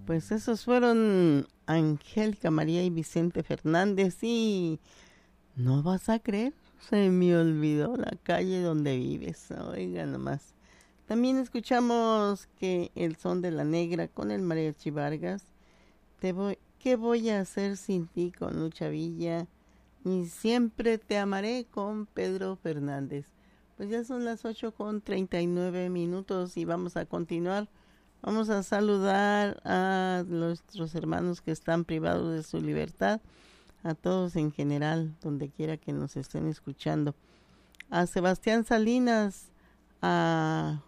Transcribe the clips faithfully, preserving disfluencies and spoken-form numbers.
pues esos fueron Angélica María y Vicente Fernández y no vas a creer, se me olvidó la calle donde vives, oiga nomás. También escuchamos que El Son de la Negra con el Mariachi Vargas, te voy, ¿qué voy a hacer sin ti con Lucha Villa? Y Siempre te amaré con Pedro Fernández. Pues ya son las ocho con treinta y nueve minutos y vamos a continuar. Vamos a saludar a nuestros hermanos que están privados de su libertad, a todos en general, donde quiera que nos estén escuchando. A Sebastián Salinas, a...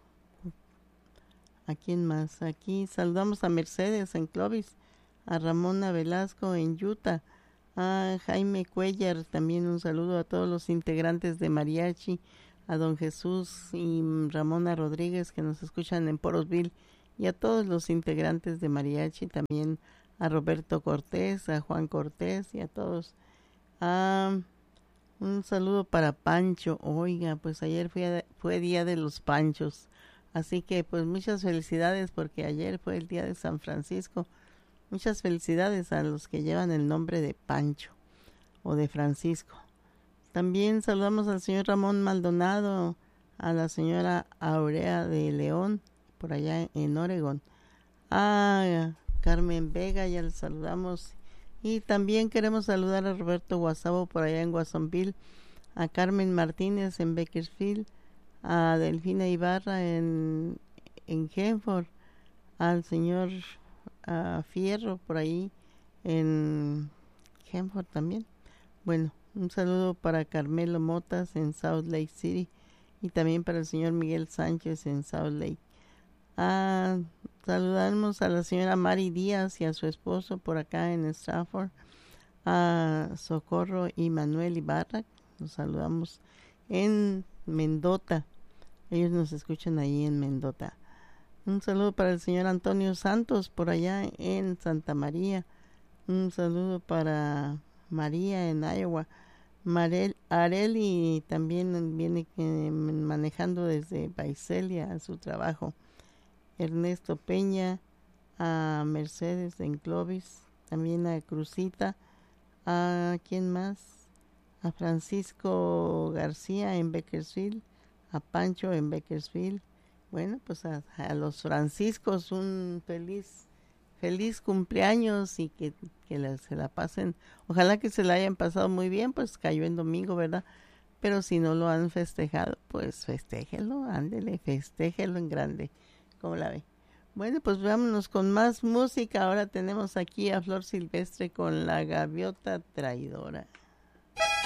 ¿A quién más? Aquí saludamos a Mercedes en Clovis, a Ramona Velasco en Utah, a Jaime Cuellar, también un saludo a todos los integrantes de Mariachi, a don Jesús y Ramona Rodríguez que nos escuchan en Porosville, y a todos los integrantes de Mariachi, también a Roberto Cortés, a Juan Cortés y a todos. Ah, un saludo para Pancho. Oiga, pues ayer fue, fue día de los Panchos, así que pues muchas felicidades porque ayer fue el día de San Francisco. Muchas felicidades a los que llevan el nombre de Pancho o de Francisco. También saludamos al señor Ramón Maldonado, a la señora Aurea de León, por allá en Oregón, a Carmen Vega, ya le saludamos, y también queremos saludar a Roberto Guasabo por allá en Watsonville, a Carmen Martínez en Bakersfield, a Delfina Ibarra en, en Hanford, al señor uh, Fierro por ahí en Hanford también. Bueno, un saludo para Carmelo Motas en South Lake City y también para el señor Miguel Sánchez en South Lake. Ah, saludamos a la señora Mari Díaz y a su esposo por acá en Stratford, a Socorro y Manuel Ibarra, nos saludamos en Mendota, ellos nos escuchan ahí en Mendota. Un saludo para el señor Antonio Santos por allá en Santa María, un saludo para María en Iowa, Marel, Areli también viene eh, manejando desde Visalia a su trabajo, Ernesto Peña, a Mercedes en Clovis, también a Cruzita, a ¿quién más? A Francisco García en Bakersfield, a Pancho en Bakersfield. Bueno, pues a, a los Franciscos un feliz feliz cumpleaños y que, que la, se la pasen, ojalá que se la hayan pasado muy bien, pues cayó en domingo, ¿verdad? Pero si no lo han festejado, pues festéjelo, ándele, festéjelo en grande. ¿Cómo la ve? Bueno, pues vámonos con más música. Ahora tenemos aquí a Flor Silvestre con La Gaviota Traidora.